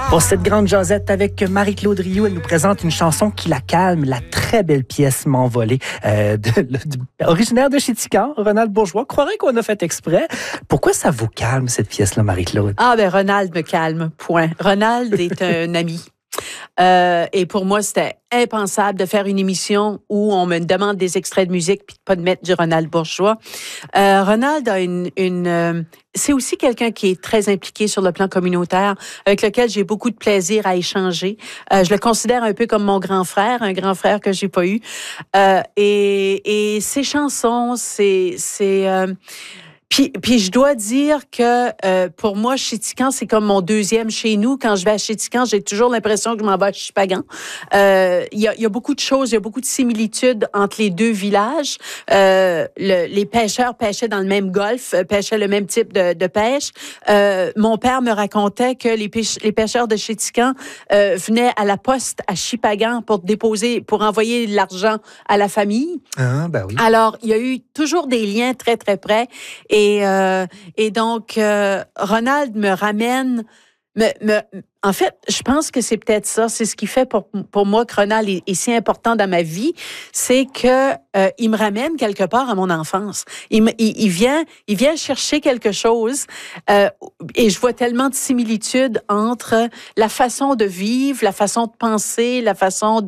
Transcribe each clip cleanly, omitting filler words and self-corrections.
Pour cette grande jasette avec Marie-Claude Rioux, elle nous présente une chanson qui la calme, la très belle pièce M'envoler, originaire de Chéticamp, Ronald Bourgeois. Croirait qu'on a fait exprès. Pourquoi ça vous calme, cette pièce-là, Marie-Claude? Ah, ben Ronald me calme, point. Ronald est un ami. Et pour moi, c'était impensable de faire une émission où on me demande des extraits de musique puis pas de mettre du Ronald Bourgeois. Ronald a c'est aussi quelqu'un qui est très impliqué sur le plan communautaire, avec lequel j'ai beaucoup de plaisir à échanger. Je le considère un peu comme mon grand frère, un grand frère que j'ai pas eu. Et ses chansons, Puis je dois dire que pour moi, Chéticamp, c'est comme mon deuxième chez nous. Quand je vais à Chéticamp, j'ai toujours l'impression que je m'en vais à Chipagan. Il y a beaucoup de choses, il y a beaucoup de similitudes entre les deux villages. Les pêcheurs pêchaient dans le même golfe, pêchaient le même type de pêche. Mon père me racontait que les pêcheurs de Chéticamp venaient à la poste à Chipagan pour envoyer l'argent à la famille. Ah, ben oui. Alors, il y a eu toujours des liens très, très près. Et donc, Ronald me ramène... En fait, je pense que c'est peut-être ça. C'est ce qui fait pour moi que Ronald est si important dans ma vie. C'est que il me ramène quelque part à mon enfance. Il vient chercher quelque chose. Et je vois tellement de similitudes entre la façon de vivre, la façon de penser, la façon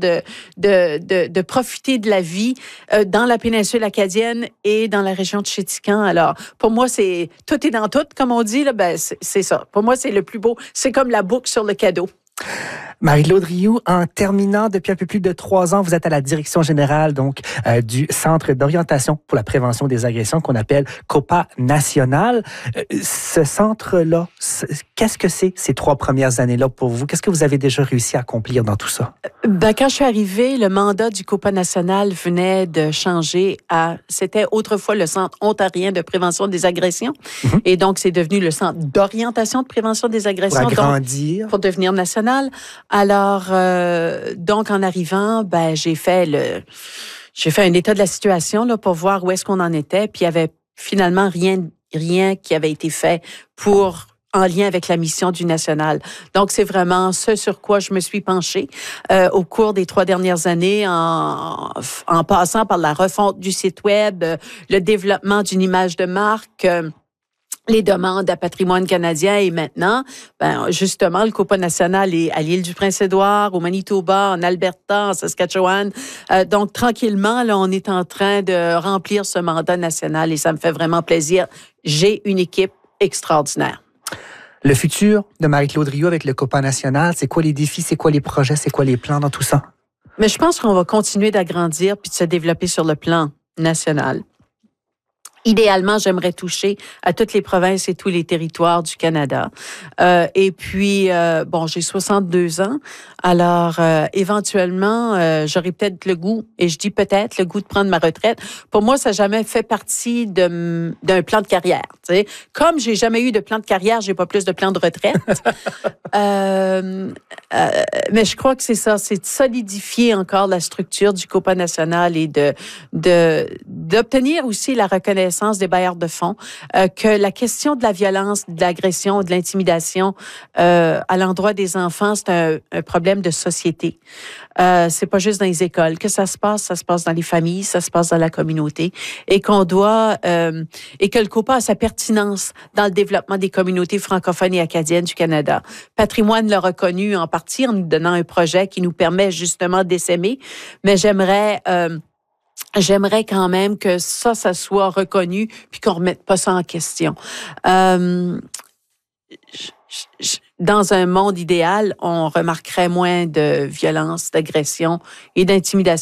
de profiter de la vie dans la péninsule acadienne et dans la région de Chéticamp. Alors, pour moi, tout est dans tout, comme on dit. Là, ben, c'est ça. Pour moi, c'est le plus beau. C'est comme la boucle sur le cadeau. Marie-Claude Rioux, en terminant depuis un peu plus de 3 ans, vous êtes à la direction générale du Centre d'orientation pour la prévention des agressions qu'on appelle COPA National. Ce centre-là, qu'est-ce que c'est ces 3 premières années-là pour vous? Qu'est-ce que vous avez déjà réussi à accomplir dans tout ça? Ben, quand je suis arrivée, le mandat du COPA National venait de changer c'était autrefois le Centre ontarien de prévention des agressions. Mm-hmm. Et donc, c'est devenu le Centre d'orientation de prévention des agressions. Pour agrandir. Pour devenir national. Alors, donc, en arrivant, ben, j'ai fait un état de la situation là, pour voir où est-ce qu'on en était. Puis, il y avait finalement rien qui avait été fait en lien avec la mission du national. Donc, c'est vraiment ce sur quoi je me suis penchée au cours des 3 dernières années en passant par la refonte du site web, le développement d'une image de marque, les demandes à Patrimoine canadien et maintenant, ben justement, le COPA National est à l'île du Prince-Édouard, au Manitoba, en Alberta, en Saskatchewan. Donc, tranquillement, là, on est en train de remplir ce mandat national et ça me fait vraiment plaisir. J'ai une équipe extraordinaire. Le futur de Marie-Claude Rioux avec le COPA National, c'est quoi les défis, c'est quoi les projets, c'est quoi les plans dans tout ça? Mais je pense qu'on va continuer d'agrandir puis de se développer sur le plan national. Idéalement, j'aimerais toucher à toutes les provinces et tous les territoires du Canada. Et puis, j'ai 62 ans. Alors, éventuellement, j'aurai peut-être le goût, et je dis peut-être le goût de prendre ma retraite. Pour moi, ça n'a jamais fait partie d'un plan de carrière. Tu sais. Comme j'ai jamais eu de plan de carrière, j'ai pas plus de plan de retraite. Mais je crois que c'est ça, c'est de solidifier encore la structure du COPA National et d'obtenir aussi la reconnaissance des bailleurs de fonds, que la question de la violence, de l'agression, de l'intimidation à l'endroit des enfants, c'est un problème de société. C'est pas juste dans les écoles que ça se passe dans les familles, ça se passe dans la communauté, et qu'on doit et que le COPA a sa pertinence dans le développement des communautés francophones et acadiennes du Canada. Patrimoine l'a reconnu en partie en nous donnant un projet qui nous permet justement d'essaimer, mais j'aimerais quand même que ça soit reconnu puis qu'on remette pas ça en question. Dans un monde idéal, on remarquerait moins de violence, d'agression et d'intimidation